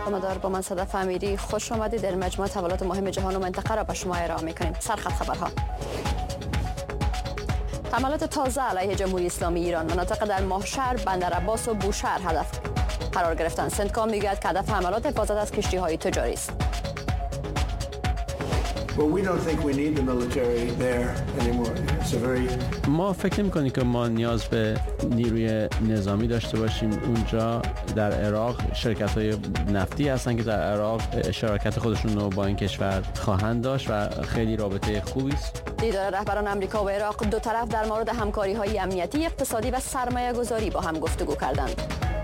مدار با من صدف امیری، خوش آمدید. در مجموعه تحولات مهم جهان و منطقه را به شما ارائه می‌کنیم. سرخط خبرها: حملات تازه علیه جمهوری اسلامی ایران، مناطق در ماهشهر، بندرعباس و بوشهر هدف قرار گرفتند. سنتکام میگوید که هدف حملات حفاظت از کشتی‌های تجاری است. ما فکر نمی‌کنیم که ما نیاز به نیروی نظامی داشته باشیم اونجا. در عراق شرکت‌های نفتی هستن که در عراق شراکت خودشون رو با این کشور خواهند داشت و خیلی رابطه خوبی است. دیدار رهبران آمریکا و عراق، دو طرف در مورد همکاری‌های امنیتی، اقتصادی و سرمایه‌گذاری با هم گفتگو کردند.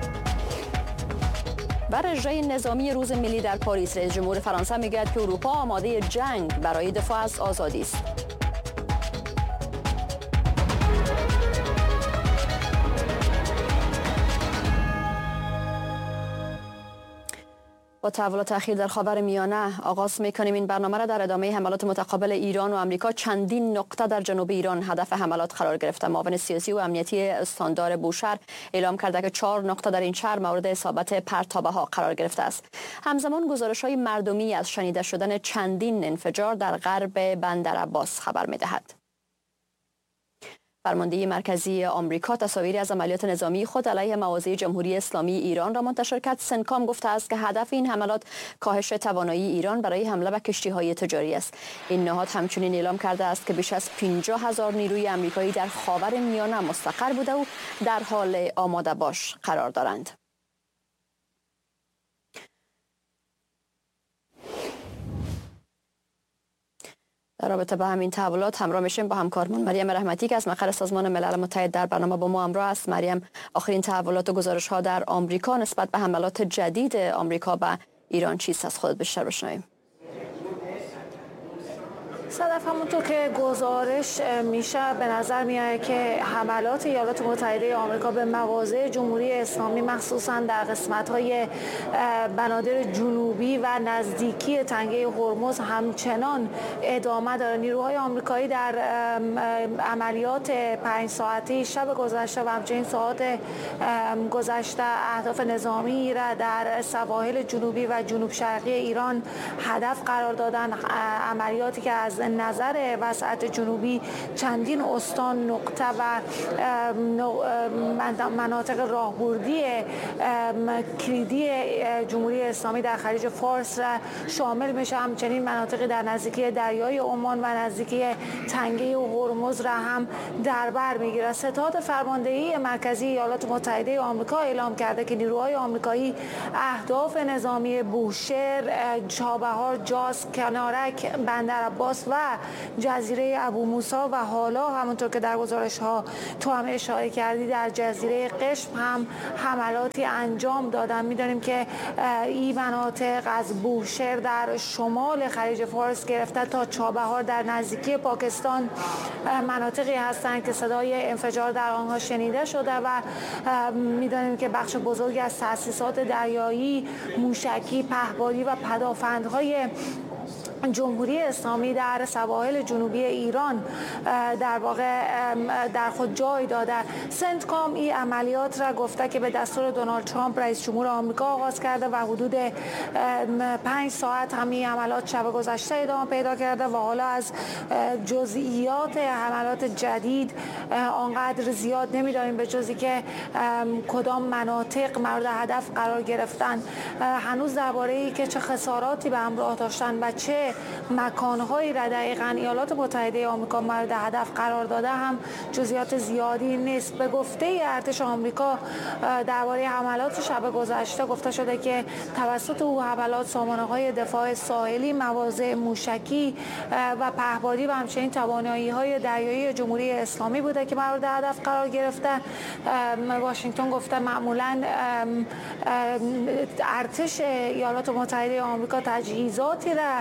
بر اجرای نظامی روز ملی در پاریس، رئیس جمهور فرانسه میگوید که اروپا آماده جنگ برای دفاع از آزادی است. با تحولات اخیر در خاورمیانه آغاز می‌کنیم این برنامه را. در ادامه حملات متقابل ایران و آمریکا، چندین نقطه در جنوب ایران هدف حملات قرار گرفته. معاون سیاسی و امنیتی استاندار بوشهر اعلام کرده که 4 نقطه در این شهر مورد اصابت پرتابه‌ها قرار گرفته است. همزمان گزارش‌های مردمی از شنیده شدن چندین انفجار در غرب بندرعباس خبر می‌دهد. فرمانده مرکزی آمریکا تصاویری از عملیات نظامی خود علیه مواضع جمهوری اسلامی ایران را منتشر کرد. سنتکام گفته است که هدف این حملات کاهش توانایی ایران برای حمله به کشتی‌های تجاری است. این نهاد همچنین اعلام کرده است که بیش از 50,000 نیروی آمریکایی در خاورمیانه مستقر بوده و در حال آماده باش قرار دارند. در رابطه با همین تحولات همراه میشیم با همکارمون مریم رحمتی که از مقر سازمان ملل متحد در برنامه با ما همراه است. مریم، آخرین تحولات و گزارش ها در آمریکا نسبت به حملات جدید آمریکا به ایران چیست؟ از خودت بیشتر بشنویم. صدف، همونطور که گزارش میشه به نظر میاد که حملات ایالات متحده آمریکا به مواضع جمهوری اسلامی مخصوصا در قسمت‌های بنادر جنوبی و نزدیکی تنگه هرمز همچنان ادامه داره. نیروهای آمریکایی در عملیات 5 ساعته شب گذشته و همچنین ساعات گذشته اهداف نظامی را در سواحل جنوبی و جنوب شرقی ایران هدف قرار دادن. عملیاتی که از نظر وسعت جنوبی چندین استان، نقطه و مناطق راهبردی کلیدی جمهوری اسلامی در خلیج فارس را شامل میشه. همچنین مناطقی در نزدیکی دریای عمان و نزدیکی تنگه هرمز را هم در بر میگیره. ستاد فرماندهی مرکزی ایالات متحده آمریکا اعلام کرده که نیروهای آمریکایی اهداف نظامی بوشهر، چابهار، جاس، کنارک، بندرعباس و جزیره ابو موسی و حالا همونطور که در گزارش ها تو هم اشاره کردی در جزیره قشم هم حملاتی انجام دادن. میدانیم که این مناطق از بوشهر در شمال خلیج فارس گرفته تا چابهار در نزدیکی پاکستان مناطقی هستند که صدای انفجار در آنها شنیده شده و میدانیم که بخش بزرگی از تأسیسات دریایی، موشکی، پهپادی و پدافندهای جمهوری اسلامی در سواحل جنوبی ایران در واقع در خود جای داده. سنتکام این عملیات را گفته که به دستور دونالد ترامپ رئیس جمهور آمریکا آغاز کرده و حدود 5 ساعت همین عملیات شب گذشته ادامه پیدا کرده و حالا از جزئیات حملات جدید آنقدر زیاد نمیدانیم به جزی که کدام مناطق مورد هدف قرار گرفتن. هنوز درباره ای که چه خساراتی به همراه داشتن و چه مکانهایی را دقیقاً ایالات متحده آمریکا مورد هدف قرار داده هم جزئیات زیادی نیست. به گفته ارتش آمریکا درباره حملات شب گذشته گفته شده که توسط او حملات سامانه‌های دفاع ساحلی، مواضع موشکی و پهپادی و همچنین توانایی‌های دریایی جمهوری اسلامی بوده که مورد هدف قرار گرفته. واشنگتن گفته معمولاً ارتش ایالات متحده آمریکا تجهیزاتی را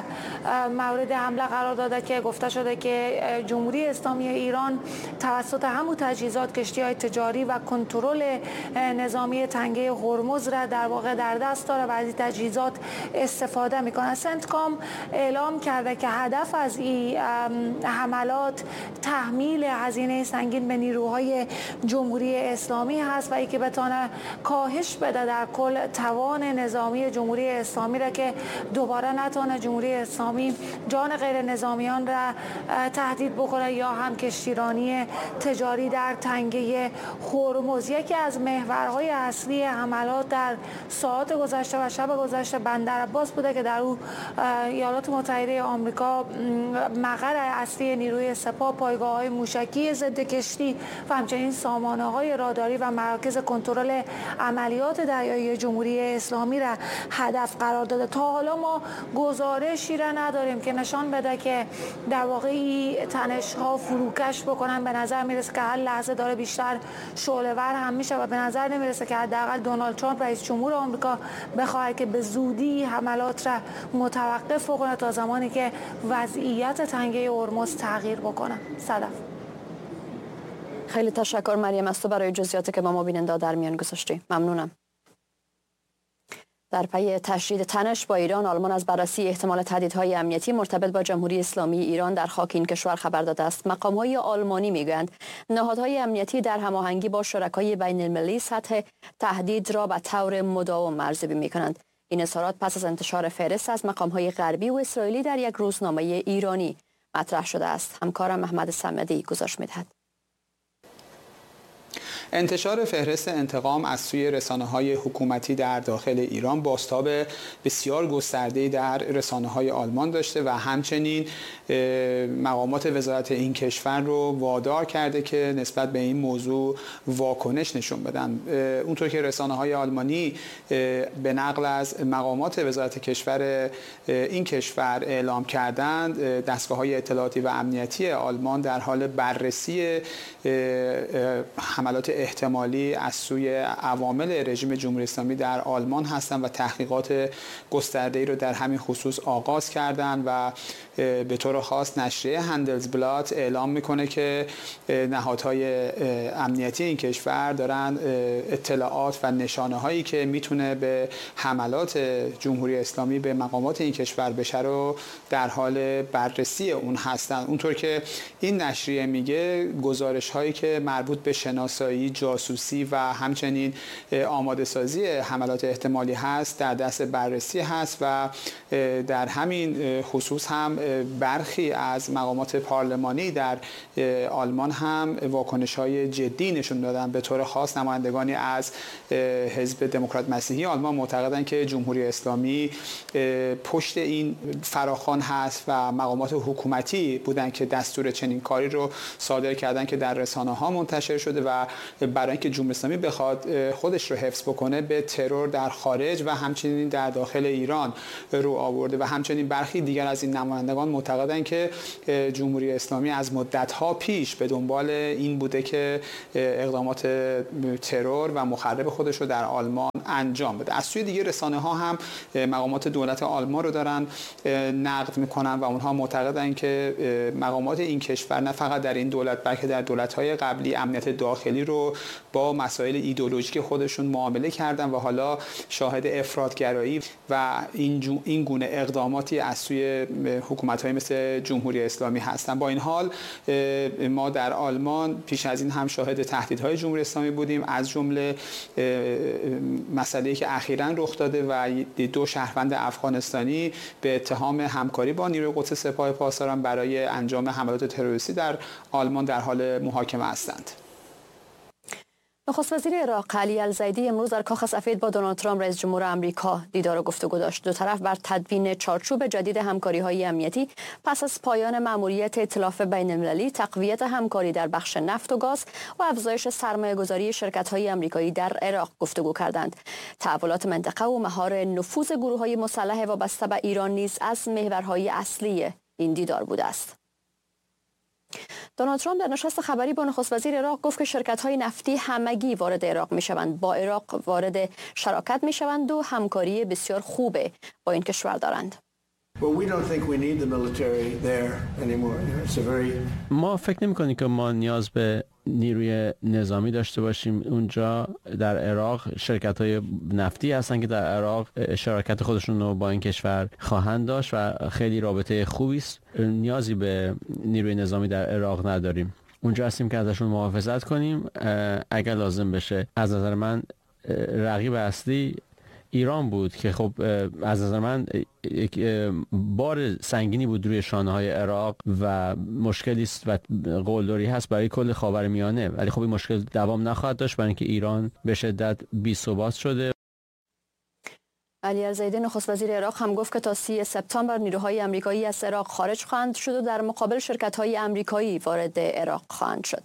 مورد حمله قرار داده که گفته شده که جمهوری اسلامی ایران توسط همون تجهیزات کشتی‌های تجاری و کنترل نظامی تنگه هرمز را در واقع در دست داره و از این تجهیزات استفاده میکنه. سنتکام اعلام کرده که هدف از این حملات تحمیل هزینه سنگین به نیروهای جمهوری اسلامی هست و ای که بتونه کاهش بده در کل توان نظامی جمهوری اسلامی را که دوباره نتونه جمهوری اسلامی جان غیر نظامیان را تهدید بکنه یا هم کشتیرانی تجاری در تنگه هرمز. یکی از محورهای اصلی حملات در ساعات گذشته و شب گذشته بندر عباس بوده که در او ایالات متحده آمریکا مقر اصلی نیروی سپاه، پایگاه‌های موشکی ضد کشتی و همچنین سامانه‌های راداری و مراکز کنترل عملیات دریایی جمهوری اسلامی را هدف قرار داده. تا حالا ما گزارشی را نداریم که نشان بده که در واقع این تنش‌ها فروکش بکنن. به نظر میرسه که هر لحظه داره بیشتر شعله‌ور هم میشه و به نظر نمیرسه که حداقل دونالد ترامپ رئیس جمهور آمریکا بخواد که به زودی حملات را متوقف بکنه تا زمانی که وضعیت تنگه هرمز تغییر بکنه. صدف. خیلی تشکر مریم از تو برای جزئیاتی که با ما بیننده در میان گذاشتی. ممنونم. در پی تشدید تنش با ایران، آلمان از بررسی احتمال تهدیدهای امنیتی مرتبط با جمهوری اسلامی ایران در خاک این کشور خبر داده است. مقام‌های آلمانی میگویند نهادهای امنیتی در هماهنگی با شرکای بین‌المللی سطح تهدید را به طور مداوم ارزیابی می‌کنند. این اظهارات پس از انتشار فهرست از مقام‌های غربی و اسرائیلی در یک روزنامه ایرانی مطرح شده است. همکارم محمد صمدی گزارش می‌دهد. انتشار فهرست انتقام از سوی رسانه‌های حکومتی در داخل ایران بازتاب بسیار گسترده‌ای در رسانه‌های آلمان داشته و همچنین مقامات وزارت این کشور رو وادار کرده که نسبت به این موضوع واکنش نشون بدن. اونطور که رسانه‌های آلمانی به نقل از مقامات وزارت کشور این کشور اعلام کردند، دستگاه‌های اطلاعاتی و امنیتی آلمان در حال بررسی حملات احتمالی از سوی عوامل رژیم جمهوری اسلامی در آلمان هستند و تحقیقات گسترده‌ای رو در همین خصوص آغاز کردند و به طور خاص نشریه هندلزبلات اعلام میکنه که نهادهای امنیتی این کشور دارن اطلاعات و نشانه هایی که میتونه به حملات جمهوری اسلامی به مقامات این کشور بشه رو در حال بررسی اون هستند. اونطور که این نشریه میگه، گزارش هایی که مربوط به شناسایی، جاسوسی و همچنین آماده سازی حملات احتمالی هست در دست بررسی هست و در همین خصوص هم برخی از مقامات پارلمانی در آلمان هم واکنش‌های جدی نشون دادن. به طور خاص نمایندگانی از حزب دموکرات مسیحی آلمان معتقدند که جمهوری اسلامی پشت این فراخوان هست و مقامات حکومتی بودن که دستور چنین کاری رو صادر کردن که در رسانه‌ها منتشر شده و برای اینکه جمهوری اسلامی بخواد خودش رو حفظ بکنه به ترور در خارج و همچنین در داخل ایران رو آورده و همچنین برخی دیگر از این نمایندگان معتقدند که جمهوری اسلامی از مدت‌ها پیش به دنبال این بوده که اقدامات ترور و مخرب خودش رو در آلمان انجام بده. از سوی دیگه رسانه‌ها هم مقامات دولت آلمان رو دارن نقد میکنن و اونها معتقدن که مقامات این کشور نه فقط در این دولت بلکه در دولت‌های قبلی امنیت داخلی رو با مسائل ایدئولوژیک خودشون معامله کردن و حالا شاهد افراطگرایی و این گونه اقداماتی از سوی حکومت‌های مثل جمهوری اسلامی هستن. با این حال ما در آلمان پیش از این هم شاهد تهدیدهای جمهوری اسلامی بودیم، از جمله مسئله‌ای که اخیراً رخ داده و 2 شهروند افغانستانی به اتهام همکاری با نیروی قدس سپاه پاسداران برای انجام حملات تروریستی در آلمان در حال محاکمه هستند. نخست وزیر عراق علی الزیدی امروز در کاخ سفید با دونالد ترامپ رئیس جمهور آمریکا دیدار و گفتگو داشت. دو طرف بر تدوین چارچوب جدید همکاری‌های امنیتی پس از پایان مأموریت ائتلاف بین‌المللی، تقویت همکاری در بخش نفت و گاز و افزایش سرمایه‌گذاری شرکت‌های آمریکایی در عراق گفتگو کردند. تحولات منطقه و مهار نفوذ گروه‌های مسلح وابسته به ایران نیز از محورهای اصلی این دیدار بوده است. دونالد ترامپ در نشست خبری با نخست وزیر عراق گفت که شرکت‌های نفتی همگی وارد عراق می‌شوند، با عراق وارد شراکت می‌شوند و همکاری بسیار خوبه با این کشور دارند. ما فکر نمی‌کنیم که ما نیاز به نیروی نظامی داشته باشیم اونجا. در عراق شرکت‌های نفتی هستن که در عراق شراکت خودشون رو با این کشور خواهند داشت و خیلی رابطه خوبی است. نیازی به نیروی نظامی در عراق نداریم. اونجا هستیم که ازشون محافظت کنیم اگر لازم بشه. از نظر من رقیب اصلی ایران بود که خب از نظر من بار سنگینی بود روی شانه‌های عراق و مشکلی است و قلدری هست برای کل خاورمیانه، ولی خب این مشکل دوام نخواهد داشت برای اینکه ایران به شدت بی‌ثبات شده. علی الزیدی نخست وزیر عراق هم گفت که تا 30 سپتامبر نیروهای آمریکایی از عراق خارج خواهند شد و در مقابل شرکت‌های آمریکایی وارد عراق خواهند شد.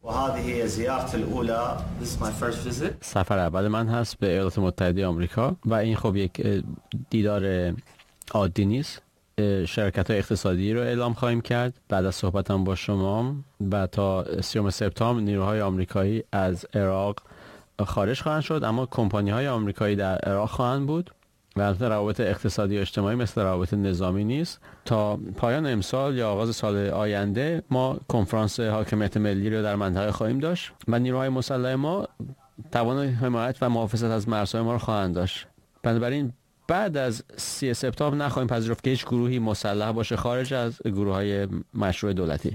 سفر اول من هست به ایالات متحده آمریکا و این خب یک دیدار عادی نیست. شرکت‌های اقتصادی رو اعلام خواهیم کرد بعد از صحبتم با شما و تا 30 سپتامبر نیروهای آمریکایی از عراق خارج خواهند شد، اما کمپانی‌های آمریکایی در عراق خواهند بود و البته روابط اقتصادی و اجتماعی مثل روابط نظامی نیست. تا پایان امسال یا آغاز سال آینده ما کنفرانس حاکمیت ملی رو در منطقه خواهیم داشت و نیروهای مسلح ما توان حمایت و محافظت از مرزهای ما رو خواهند داشت. بنابراین بعد از 30 سپتامبر نخواهیم پذیرفت که هیچ گروهی مسلح باشه خارج از گروه‌های مشروع دولتی.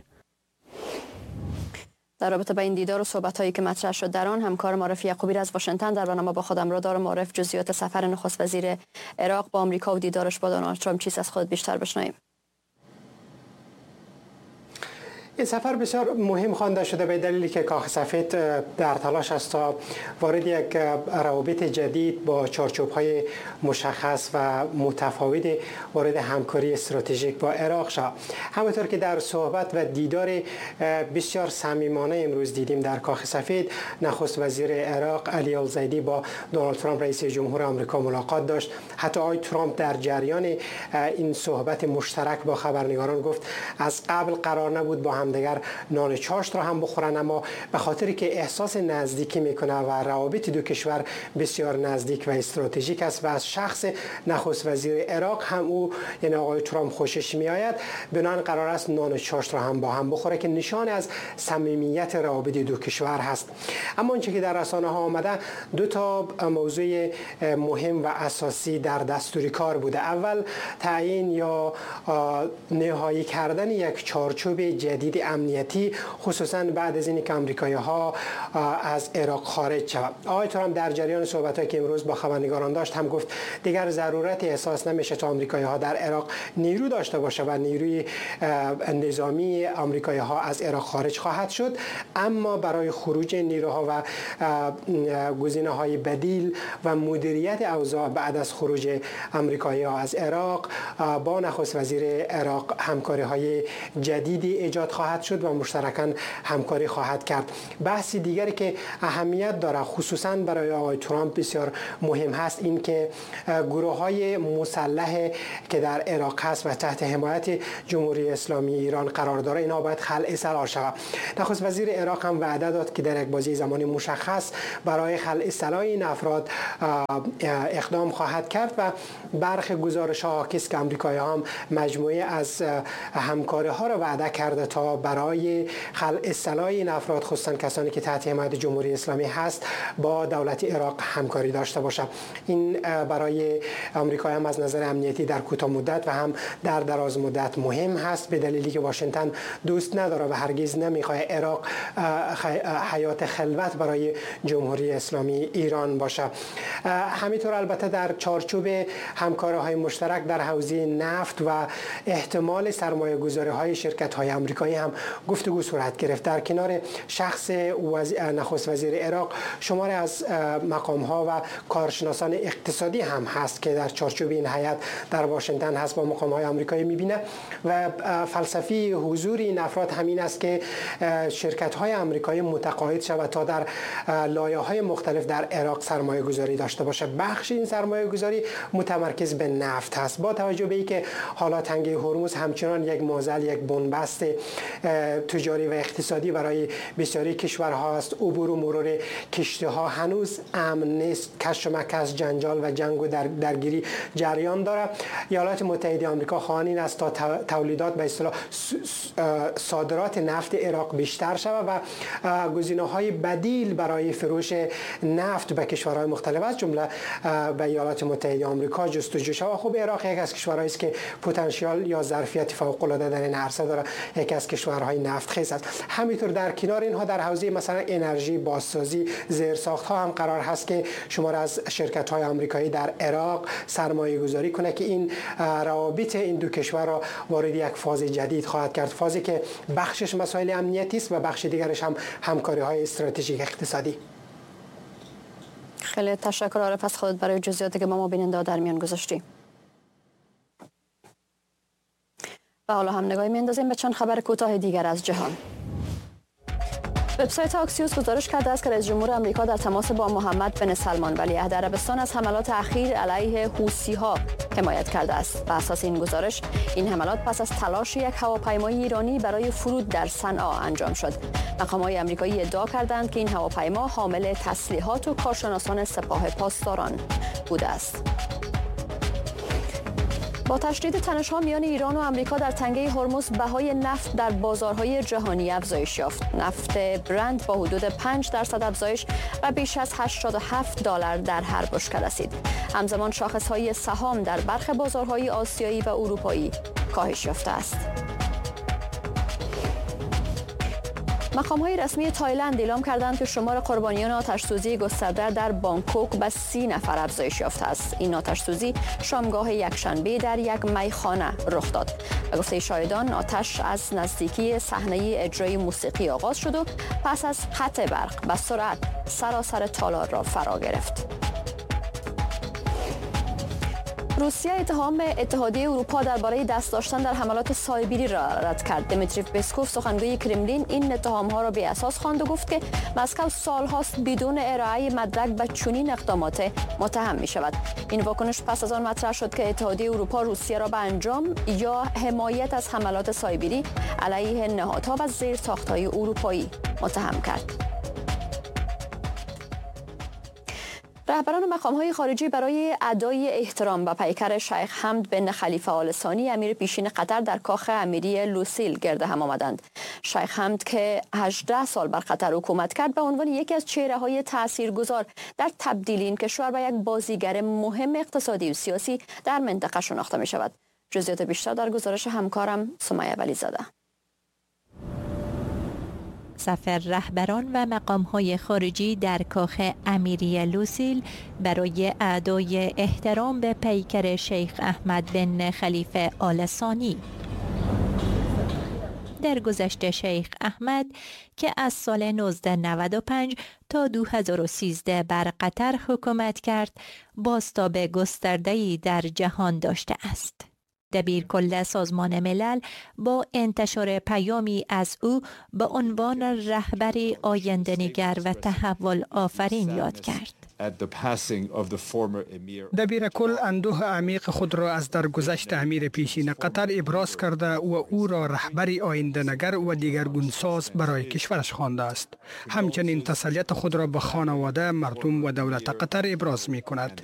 در رابطه با این دیدار و صحبت‌هایی که مطرح شد در آن، همکار معرف یعقوبی از واشنگتن در برنامه با خودم را دار معرف جزئیات سفر نخست وزیر عراق با آمریکا و دیدارش با دونالد ترامپ چیز از خود بیشتر بشنویم. این سفر بسیار مهم خوانده شده به دلیلی که کاخ سفید در تلاش است تا وارد یک روابط جدید با چارچوب‌های مشخص و متفاوت وارد همکاری استراتژیک با عراق شد. همونطور که در صحبت و دیدار بسیار صمیمانه امروز دیدیم در کاخ سفید، نخست وزیر عراق علی الزیدی با دونالد ترامپ رئیس جمهور آمریکا ملاقات داشت. حتی آقای ترامپ در جریان این صحبت مشترک با خبرنگاران گفت از قبل قرار نبود با همدیگر نان چاشت را هم بخورن، اما به خاطری که احساس نزدیکی میکنه و روابط دو کشور بسیار نزدیک و استراتژیک است و از شخص نخست وزیر عراق هم او یعنی آقای ترامپ خوشش میآید، بنابراین قرار است نان چاشت را هم با هم بخوره که نشان از صمیمیت روابط دو کشور هست. اما آنچه که در رسانه ها آمده دو تا موضوع مهم و اساسی در دستور کار بوده. اول تعیین یا نهایی کردن یک چارچوب جدید امنیتی، خصوصا بعد از اینکه آمریکایی‌ها از عراق خارج شوند. آقای ترامپ در جریان صحبت‌هایی که امروز با خبرنگاران داشت هم گفت دیگر ضرورت احساس نمیشه تا آمریکایی‌ها در عراق نیرو داشته باشه و نیروی نظامی آمریکایی‌ها از عراق خارج خواهد شد، اما برای خروج نیروها و گزینه‌های بدیل و مدیریت اوضاع بعد از خروج آمریکایی‌ها از عراق با نخست وزیر عراق همکاری‌های جدیدی ایجاد خواهد شد و مشترکاً همکاری خواهد کرد. بحث دیگری که اهمیت داره خصوصاً برای آقای ترامپ بسیار مهم هست این که گروه‌های مسلح که در عراق هست و تحت حمایت جمهوری اسلامی ایران قرار داره اینها باید خلع سلاح شود. نخست وزیر عراق هم وعده داد که در یک بازه زمانی مشخص برای خلع سلاح این افراد اقدام خواهد کرد و برخی گزارش‌ها حاکیست که آمریکایی‌ها هم مجموعه از همکاری‌ها را وعده کرده تا برای خلع سلاح این افراد خصوصا کسانی که تحت حمایت جمهوری اسلامی هست با دولت عراق همکاری داشته باشه. این برای آمریکا هم از نظر امنیتی در کوتاه مدت و هم در دراز مدت مهم هست به دلیلی که واشنگتن دوست نداره و هرگز نمیخواد عراق حیات خلوت برای جمهوری اسلامی ایران باشه. همینطور البته در چارچوب همکاری‌های مشترک در حوزه نفت و احتمال سرمایه‌گذاری‌های شرکت‌های آمریکایی هم گفتگو صورت گرفت. در کنار شخص نخست وزیر عراق شماری از مقام‌ها و کارشناسان اقتصادی هم هست که در چارچوب این هیئت در واشنگتن هست با مقام‌های آمریکایی می‌بینه و فلسفی حضور این افراد همین است که شرکت‌های آمریکایی متقاعد شود تا در لایه‌های مختلف در عراق سرمایه‌گذاری داشته باشه. بخش این سرمایه‌گذاری متمرکز به نفت هست با توجه به اینکه حالا تنگه هرمز همچنان یک معضل یک بنبست تجاری و اقتصادی برای بسیاری کشورها است. عبور و مرور کشتی ها هنوز امن نیست، کش و مکش، جنجال و جنگ و درگیری جریان داره. ایالات متحده آمریکا خواهان است تا تولیدات به اصطلاح صادرات نفت عراق بیشتر شود و گزینه‌های بدیل برای فروش نفت به کشورهای مختلف از جمله به ایالات متحده آمریکا جستجو شود. خب عراق یک از کشورهایی است که پتانسیل یا ظرفیت فوق‌العاده در این عرصه داره، یکی از کشورهای نفتخیز است. همینطور در کنار اینها در حوزه مثلا انرژی، بازسازی، زیرساخت‌ها هم قرار هست که شمار از شرکت‌های آمریکایی در عراق سرمایه‌گذاری کنه که این روابط این دو کشور را وارد یک فاز جدید خواهد کرد، فازی که بخشش مسائل امنیتی است و بخش دیگرش هم همکاری‌های استراتژیک اقتصادی. خیلی تشکر عارف از خودت برای جزئیاتی که با ما بیننده در میان گذاشتی. و حالا هم نگاهی می‌اندازیم به چند خبر کوتاه دیگر از جهان. وبسایت آکسیوس گزارش کرده است که رئیس جمهور آمریکا در تماس با محمد بن سلمان ولیعهد عربستان از حملات اخیر علیه حوثی‌ها حمایت کرده است. بر اساس این گزارش این حملات پس از تلاش یک هواپیمای ایرانی برای فرود در صنعا انجام شد. مقام‌های آمریکایی ادعا کردند که این هواپیما حامل تسلیحات و کارشناسان سپاه پاسداران بوده است. با تشدید تنش‌ها میان ایران و آمریکا در تنگه هرمز بهای نفت در بازارهای جهانی افزایش یافت. نفت برند با حدود 5% افزایش و بیش از $87 در هر بشکه رسید. همزمان شاخص‌های سهام در برخی بازارهای آسیایی و اروپایی کاهش یافته است. مقام‌های رسمی تایلند اعلام کردند که شمار قربانیان آتش‌سوزی گسترده در بانکوک به 30 نفر افزایش یافته است. این آتش‌سوزی شامگاه یکشنبه در یک میخانه رخ داد. به گفته شاهدان آتش از نزدیکی صحنه اجرای موسیقی آغاز شد و پس از قطع برق به سرعت سراسر تالار را فرا گرفت. روسیه اتهام اتحادیه اروپا درباره دست داشتن در حملات سایبری را رد کرد. دمیتری پسکوف سخنگوی کرملین این اتهام‌ها را بی‌اساس خواند و گفت که مسکو سال‌هاست بدون ارائه مدرک به چنین اقدامات متهم می‌شود. این واکنش پس از آن مطرح شد که اتحادیه اروپا روسیه را به انجام یا حمایت از حملات سایبری علیه نهادها و زیرساخت‌های اروپایی متهم کرد. رهبران مقام‌های خارجی برای ادای احترام به پیکر شیخ حمد بن خلیفه آل ثانی امیر پیشین قطر در کاخ امیری لوسیل گرد هم آمدند. شیخ حمد که 18 سال بر قطر حکومت کرد به عنوان یکی از چهره‌های تاثیرگذار در تبدیل این کشور به یک بازیگر مهم اقتصادی و سیاسی در منطقه شناخته می‌شود. جزئیات بیشتر در گزارش همکارم سمیه ولیزاده. سفر رهبران و مقام‌های خارجی در کاخ امیری لوسیل برای ادای احترام به پیکر شیخ احمد بن خلیفه آل ثانی. در گذشته شیخ احمد که از سال 1995 تا 2013 بر قطر حکومت کرد، بازتاب گسترده‌ای در جهان داشته است. دبیرکل سازمان ملل با انتشار پیامی از او به عنوان رهبری آینده‌نگر و تحول آفرین یاد کرد. دبیرکل اندوه عمیق خود را از درگذشت امیر پیشین قطر ابراز کرده و او را رهبری آینده‌نگر و دیگرگونساز برای کشورش خوانده است. همچنین تسلیت خود را به خانواده، مردم و دولت قطر ابراز می کند.